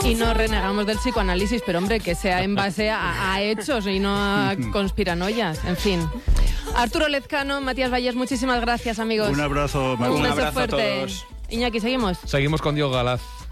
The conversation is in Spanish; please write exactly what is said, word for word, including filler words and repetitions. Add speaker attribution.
Speaker 1: Y no renegamos del psicoanálisis, pero hombre, que sea en base a, a hechos y no a conspiranoias. En fin. Arturo Lezcano, Matías Vallés, muchísimas gracias, amigos.
Speaker 2: Un abrazo,
Speaker 1: Un,
Speaker 2: un
Speaker 1: beso
Speaker 2: abrazo
Speaker 1: fuerte.
Speaker 2: a todos.
Speaker 1: Iñaki, ¿seguimos?
Speaker 3: Seguimos con Diego Galaz.